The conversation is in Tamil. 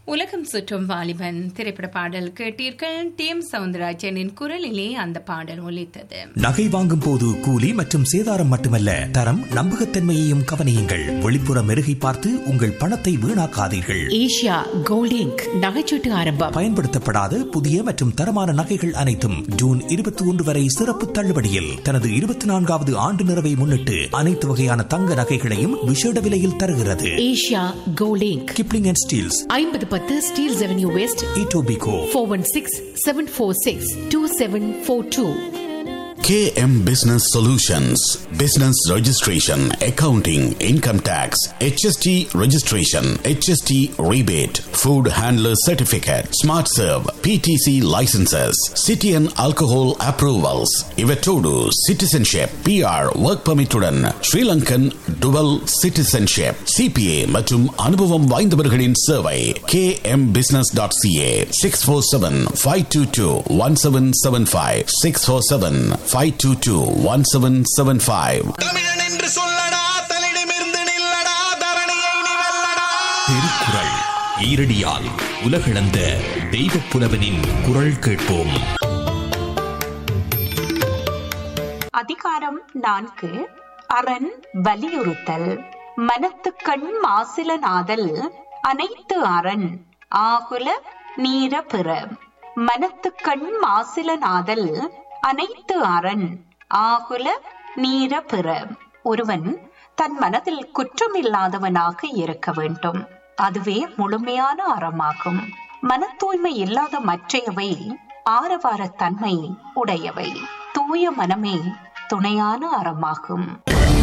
உலகம் சுற்றும் வாலிபன் திரைப்பட பாடல் கேட்டீர்கள். டி.எம். சவுந்தரராஜனின் குரலிலே அந்த பாடல் ஒலித்தது. நகை வாங்கும் போது கூலி மற்றும் சேதாரம் மட்டுமல்ல, தரம் நம்பகத்தன்மையையும் கவனியுங்கள். வெளிப்புற மெருகை பார்த்து உங்கள் பணத்தை வீணாக்காதீர்கள். ஏஷியா கோல்ட் இங்க் நகைச்சீட்டு ஆரம்பம். பயன்படுத்தப்படாத புதிய மற்றும் தரமான நகைகள் அனைத்தும் ஜூன் 21 வரை சிறப்பு தள்ளுபடியில். தனது 24வது ஆண்டு நிறைவை முன்னிட்டு அனைத்து வகையான தங்க நகைகளையும் விசேட விலையில் தருகிறது. Asia gold ink, Kipling and Steeles, 50 Steeles avenue west, Etobicoke, 416-746-2742. KM Business Solutions, Business Registration, Accounting, Income Tax, HST Registration, HST Rebate, Food Handler Certificate, Smart Serve, PTC Licenses, City and Alcohol Approvals, Ivetodu, Citizenship, PR, Work Permit உடன் Sri Lankan Dual Citizenship, CPA மற்றும் அனுபவம் வாய்ந்தவர்களின் சேவை. kmbusiness.ca 647-522-1775 647-522-1775. தமிழன் என்று சொல்லடா, தலிடமிருந்து நில்லடா, தரணியை நீ வெல்லடா. திருக்குறள் ஈரடியால் உலகளந்த தெய்வப் புலவனின் குரல் கேட்போம். அதிகாரம் 4. அரண் வலியுறுத்தல். மனத்துக்கண் மாசில நாதல் அனைத்து அரண் ஆகுல நீர பிற. மனத்துக்கண் மாசில நாதல் அனைத்து அரண் ஆகுல நீர பிற. ஒருவன் தன் மனதில் குற்றமில்லாதவனாக இருக்க வேண்டும். அதுவே முழுமையான அறமாகும். மன தூய்மை இல்லாத மற்றையவை ஆரவாரத்தன்மை உடையவை. தூய மனமே துணையான அறமாகும்.